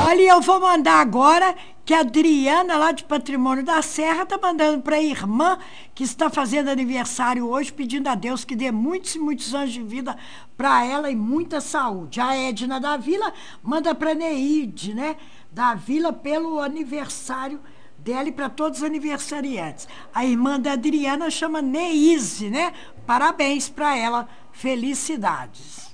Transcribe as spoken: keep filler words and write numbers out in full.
Olha, eu vou mandar agora que a Adriana, lá de Patrimônio da Serra, está mandando para a irmã, que está fazendo aniversário hoje, pedindo a Deus que dê muitos e muitos anos de vida para ela e muita saúde. A Edna da Vila manda para a Neide, né, da Vila, pelo aniversário dela e para todos os aniversariantes. A irmã da Adriana chama Neise, né? Parabéns para ela, felicidades.